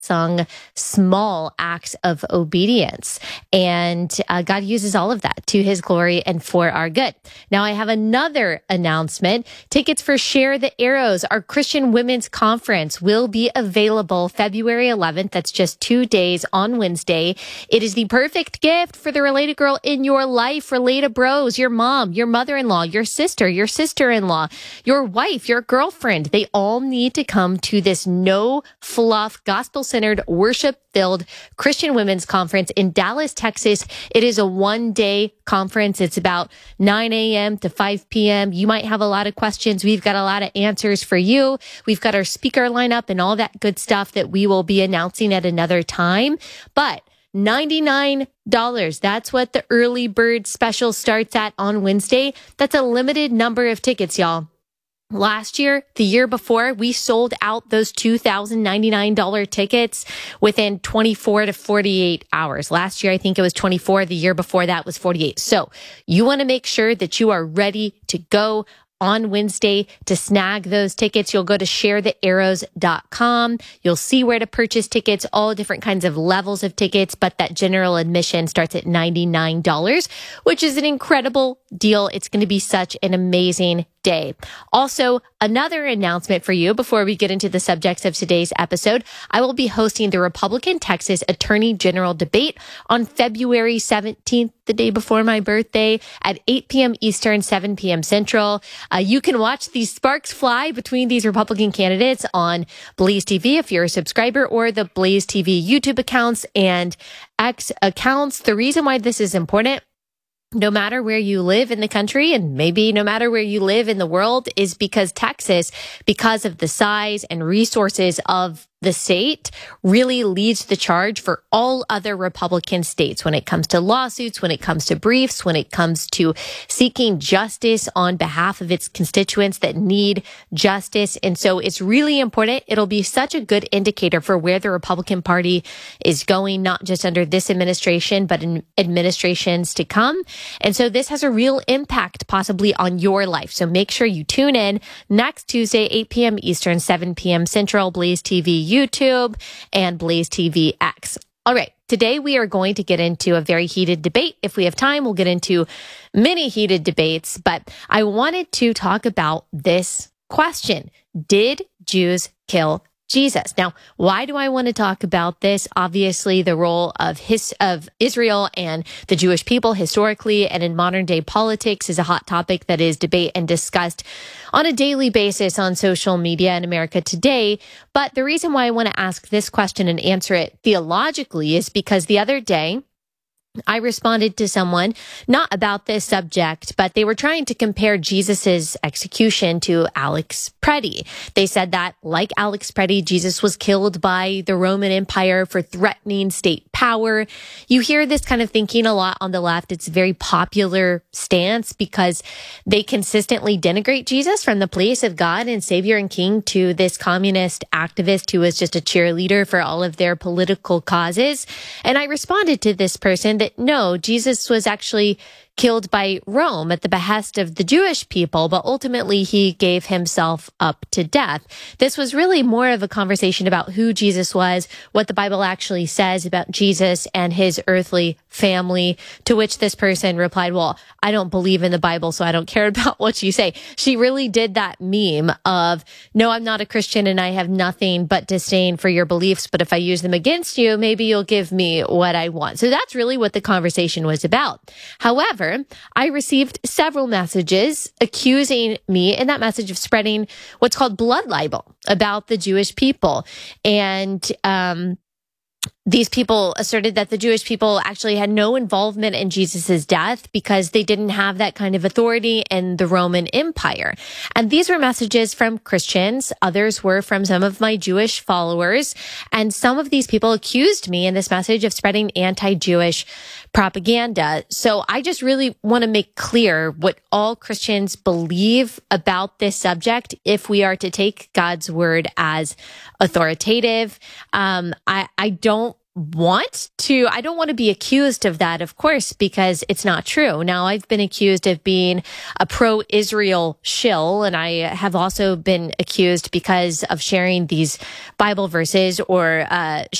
sung small acts of obedience. And God uses all of that to his glory and for our good. Now, I have another announcement. Tickets for Share the Arrows, our Christian Women's Conference, will be available February 11th. That's just 2 days on Wednesday. It is the perfect gift for the related girl in your life, related bros, your mom, your mother-in-law, your sister, your sister-in-law, your wife, your girlfriend. They all need to come to this no fluff, gospel-centered, worship-filled Christian Women's Conference in Dallas, Texas. It is a 1-day conference. It's about 9 a.m. to 5 p.m. You might have a lot of questions. We've got a lot of answers for you. We've got our speaker lineup and all that good stuff that we will be announcing at another time. But $99. That's what the early bird special starts at on Wednesday. That's a limited number of tickets, y'all. Last year, the year before, we sold out those $2,099 tickets within 24 to 48 hours. Last year, I think it was 24. The year before that was 48. So you want to make sure that you are ready to go on Wednesday. To snag those tickets, you'll go to sharethearrows.com. You'll see where to purchase tickets, all different kinds of levels of tickets, but that general admission starts at $99, which is an incredible deal. It's going to be such an amazing day. Also, another announcement for you before we get into the subjects of today's episode. I will be hosting the Republican Texas Attorney General debate on February 17th, the day before my birthday, at 8 p.m. Eastern, 7 p.m. Central. You can watch these sparks fly between these Republican candidates on Blaze TV if you're a subscriber, or the Blaze TV YouTube accounts and X accounts. The reason why this is important, no matter where you live in the country, and maybe no matter where you live in the world, is because Texas, because of the size and resources of the state, really leads the charge for all other Republican states when it comes to lawsuits, when it comes to briefs, when it comes to seeking justice on behalf of its constituents that need justice. And so it's really important. It'll be such a good indicator for where the Republican Party is going, not just under this administration, but in administrations to come. And so this has a real impact possibly on your life. So make sure you tune in next Tuesday, 8 p.m. Eastern, 7 p.m. Central, Blaze TV YouTube, and Blaze TV X. All right. Today we are going to get into a very heated debate. If we have time, we'll get into many heated debates, but I wanted to talk about this question. Did Jews kill Jesus? Now, why do I want to talk about this? Obviously, the role of Israel and the Jewish people historically and in modern day politics is a hot topic that is debated and discussed on a daily basis on social media in America today. But the reason why I want to ask this question and answer it theologically is because the other day, I responded to someone, not about this subject, but they were trying to compare Jesus's execution to Alex Preddy. They said that, like Alex Preddy, Jesus was killed by the Roman Empire for threatening state power. You hear this kind of thinking a lot on the left. It's a very popular stance because they consistently denigrate Jesus from the place of God and Savior and King to this communist activist who was just a cheerleader for all of their political causes. And I responded to this person that no, Jesus was actually killed by Rome at the behest of the Jewish people, but ultimately he gave himself up to death. This was really more of a conversation about who Jesus was, what the Bible actually says about Jesus and his earthly family, to which this person replied, well, I don't believe in the Bible, so I don't care about what you say. She really did that meme of, no, I'm not a Christian and I have nothing but disdain for your beliefs, but if I use them against you, maybe you'll give me what I want. So that's really what the conversation was about. However, I received several messages accusing me in that message of spreading what's called blood libel about the Jewish people. And these people asserted that the Jewish people actually had no involvement in Jesus's death because they didn't have that kind of authority in the Roman Empire. And these were messages from Christians. Others were from some of my Jewish followers. And some of these people accused me in this message of spreading anti-Jewish propaganda. So I just really want to make clear what all Christians believe about this subject if we are to take God's word as authoritative. I don't I don't want to be accused of that, of course, because it's not true. Now, I've been accused of being a pro-Israel shill, and I have also been accused because of sharing these Bible verses or